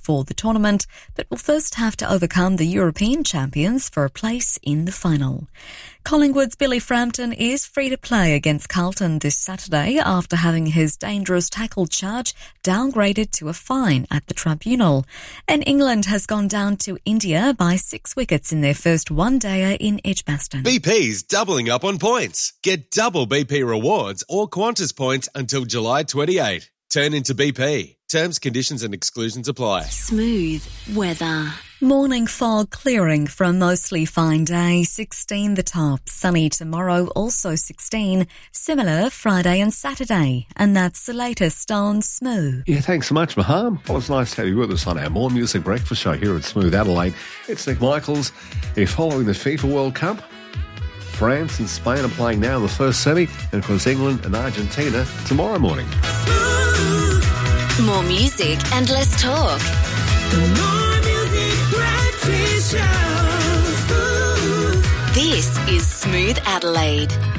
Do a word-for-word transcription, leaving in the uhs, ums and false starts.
for the tournament, but will first have to overcome the European champions for a place in the final. Collingwood's Billy Frampton is free to play against Carlton this Saturday after having his dangerous tackle charge downgraded to a fine at the tribunal. And England has gone down to India by six wickets in their first one-dayer in Edgbaston. B P's doubling up on points. Get double B P rewards or Qantas points until July twenty-eighth. Turn into B P. Terms, conditions and exclusions apply. Smooth weather. Morning fog clearing for a mostly fine day, sixteen the top. Sunny tomorrow, also sixteen. Similar Friday and Saturday. And that's the latest on Smooth. Yeah, thanks so much, Maham. Well, it's nice to have you with us on our More Music Breakfast show here at Smooth Adelaide. It's Nick Michaels. They're following the FIFA World Cup. France and Spain are playing now in the first semi, and of course England and Argentina tomorrow morning. More music and less talk. The More Music Breakfast Show. This is Smooth Adelaide.